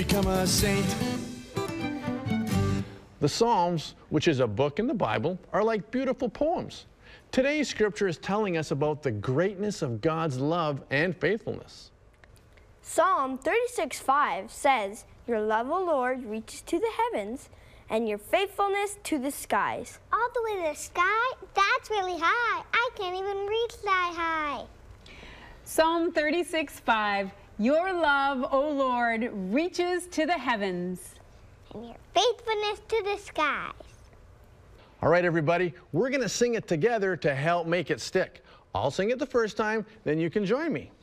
become a saint. The Psalms, which is a book in the Bible, are like beautiful poems. Today's scripture is telling us about the greatness of God's love and faithfulness. Psalm 36:5 says, "Your love, O Lord, reaches to the heavens, and your faithfulness to the skies." All the way to the sky? That's really high. I can't even reach that high. Psalm 36:5, "Your love, O Lord, reaches to the heavens, And your faithfulness to the skies." All right, everybody, we're going to sing it together to help make it stick. I'll sing it the first time, then you can join me.